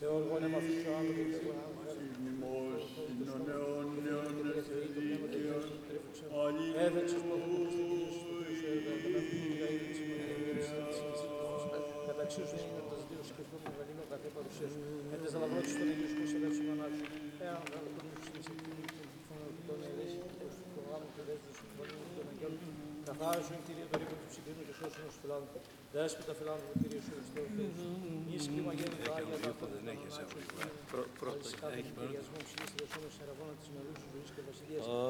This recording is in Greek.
Θεόργον εμαθούς ο άνθρωπος, έδεξος πόθηκος στην Κυρίως του καταξίους είναι τα δύο σκεφτών του Γαλλίνου καθέ παρουσίας. Εν τες λαβρότης των Αγίους Κωνσταντάρσεων ανάξουν. Εάν γαλλοκονούς στην συγκεκριμένη των αιρέσης του γάμου και δέσμους του Βαλίνου των Αγγέλων, καθάρισον Κύριε το ρήμα του ψυχρήνου και σώσον ως φιλάνου. Δέσποτα φιλάνου του Κύριε σου Χριστός Θεός. Εις κλίμα γέννη τα Άγια τα αυτόν δεν έχει εσένα. Πρώτα έχει παρόν.